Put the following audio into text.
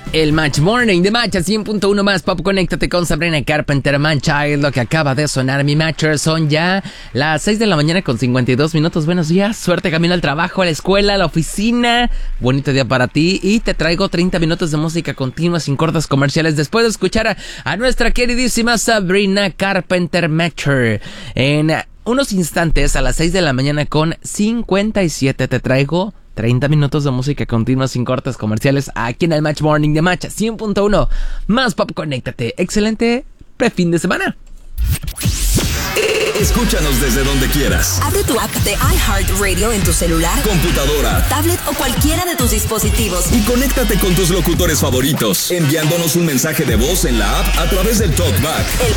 El Match Morning de Match a 100.1 más pop. Conéctate con Sabrina Carpenter. Mancha es lo que acaba de sonar. Mi Matcher, son ya las 6 de la mañana con 52 minutos. Buenos días, suerte camino al trabajo, a la escuela, a la oficina. Bonito día para ti. Y te traigo 30 minutos de música continua sin cortes comerciales después de escuchar a nuestra queridísima Sabrina Carpenter Matcher. En unos instantes, a las 6 de la mañana con 57, te traigo 30 minutos de música continua sin cortes comerciales aquí en el Match Morning de Match 100.1 más pop. Conéctate. Excelente pre-fin de semana. Escúchanos desde donde quieras. Abre tu app de iHeartRadio en tu celular, computadora, tablet o cualquiera de tus dispositivos. Y conéctate con tus locutores favoritos, enviándonos un mensaje de voz en la app a través del TalkBack. El